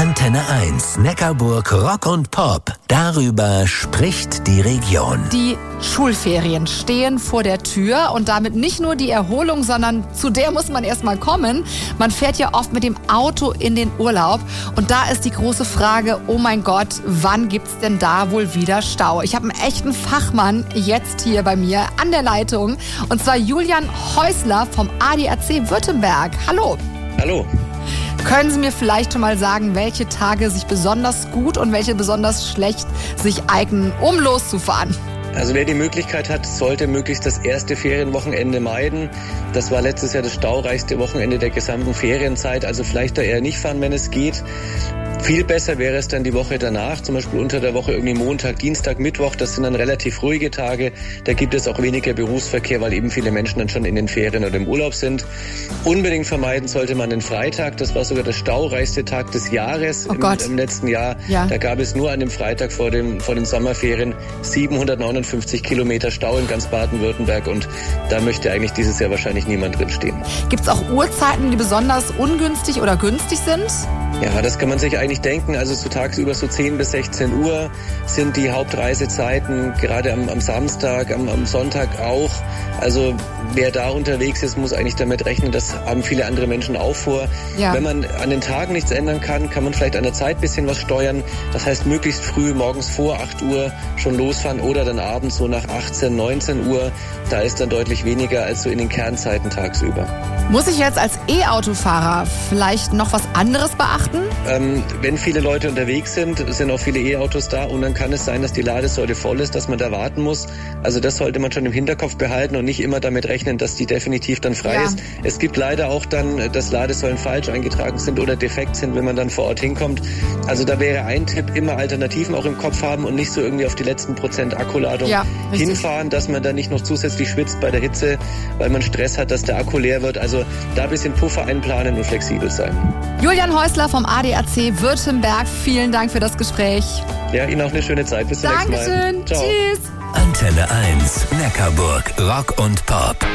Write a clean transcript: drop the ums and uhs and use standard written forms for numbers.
Antenne 1, Neckarburg Rock und Pop. Darüber spricht die Region. Die Schulferien stehen vor der Tür und damit nicht nur die Erholung, sondern zu der muss man erstmal kommen. Man fährt ja oft mit dem Auto in den Urlaub und da ist die große Frage, oh mein Gott, wann gibt's denn da wohl wieder Stau? Ich habe einen echten Fachmann jetzt hier bei mir an der Leitung und zwar Julian Häusler vom ADAC Württemberg. Hallo. Hallo. Können Sie mir vielleicht schon mal sagen, welche Tage sich besonders gut und welche besonders schlecht sich eignen, um loszufahren? Also wer die Möglichkeit hat, sollte möglichst das erste Ferienwochenende meiden. Das war letztes Jahr das staureichste Wochenende der gesamten Ferienzeit. Also vielleicht da eher nicht fahren, wenn es geht. Viel besser wäre es dann die Woche danach, zum Beispiel unter der Woche irgendwie Montag, Dienstag, Mittwoch. Das sind dann relativ ruhige Tage. Da gibt es auch weniger Berufsverkehr, weil eben viele Menschen dann schon in den Ferien oder im Urlaub sind. Unbedingt vermeiden sollte man den Freitag. Das war sogar der staureichste Tag des Jahres im letzten Jahr. Ja. Da gab es nur an dem Freitag vor den Sommerferien 759 Kilometer Stau in ganz Baden-Württemberg. Und da möchte eigentlich dieses Jahr wahrscheinlich niemand drinstehen. Gibt es auch Uhrzeiten, die besonders ungünstig oder günstig sind? Ja, das kann man sich eigentlich denken. Also so tagsüber so 10 bis 16 Uhr sind die Hauptreisezeiten, gerade am Samstag, am Sonntag auch. Also wer da unterwegs ist, muss eigentlich damit rechnen, das haben viele andere Menschen auch vor. Ja. Wenn man an den Tagen nichts ändern kann, kann man vielleicht an der Zeit ein bisschen was steuern. Das heißt, möglichst früh morgens vor 8 Uhr schon losfahren oder dann abends so nach 18, 19 Uhr. Da ist dann deutlich weniger als so in den Kernzeiten tagsüber. Muss ich jetzt als E-Autofahrer vielleicht noch was anderes beachten? Wenn viele Leute unterwegs sind auch viele E-Autos da und dann kann es sein, dass die Ladesäule voll ist, dass man da warten muss. Also das sollte man schon im Hinterkopf behalten und nicht immer damit rechnen, dass die definitiv dann frei ist. Es gibt leider auch dann, dass Ladesäulen falsch eingetragen sind oder defekt sind, wenn man dann vor Ort hinkommt. Also da wäre ein Tipp, immer Alternativen auch im Kopf haben und nicht so irgendwie auf die letzten Prozent Akkuladung hinfahren, dass man dann nicht noch zusätzlich schwitzt bei der Hitze, weil man Stress hat, dass der Akku leer wird. Also da ein bisschen Puffer einplanen und flexibel sein. Julian Häusler vom ADAC Württemberg, vielen Dank für das Gespräch. Ja, Ihnen auch eine schöne Zeit. Bis zum nächsten Mal. Dankeschön. Ciao. Tschüss. Antenne 1, Neckarburg Rock und Pop.